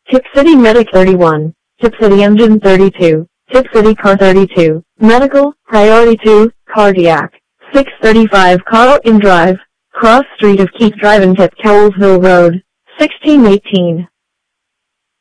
Tip City Medic 31, Tip City Engine 32, Tip City Car 32, Medical, Priority 2, Cardiac, 635 Carl in Drive, Cross Street of Keep Driving Tip Cowlesville Road, 1618.